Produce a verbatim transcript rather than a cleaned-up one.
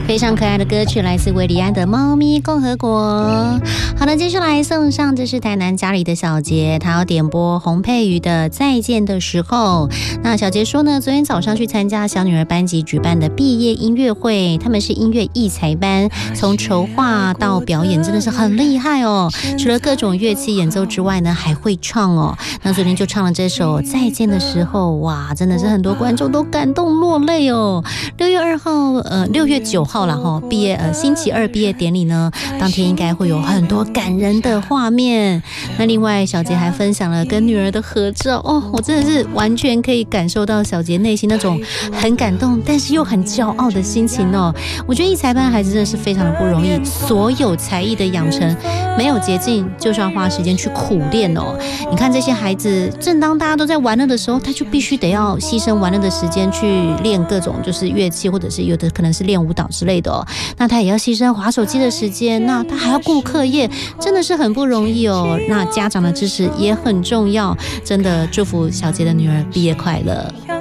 非常可爱的歌曲来自韦礼安的《猫咪共和国》。好的，接下来送上，这是台南家里的小杰，他要点播洪佩瑜的《再见的时候》。那小杰说呢，昨天早上去参加小女儿班级举办的毕业音乐会，他们是音乐艺才班，从筹划到表演真的是很厉害哦。除了各种乐器演奏之外呢，还会唱哦。那昨天就唱了这首《再见的时候》，哇，真的是很多观众都感动落泪哦。六月二号，呃，六月九号了哈，毕业呃星期二毕业典礼呢，当天应该会有很多感人的画面。那另外小杰还分享了跟女儿的合照哦，我真的是完全可以感受到小杰内心那种很感动，但是又很骄傲的心情哦。我觉得艺才班孩子真的是非常的不容易，所有才艺的养成没有捷径，就是要花时间去苦练哦。你看这些孩子，正当大家都在玩乐的时候，他就必须得要牺牲玩乐的时间去练各种就是乐器，或者是有的可能是练舞蹈之类的哦。那他也要牺牲滑手机的时间，那他还要顾课业，真的是很不容易哦。那家长的支持也很重要，真的祝福小杰的女儿毕业快乐。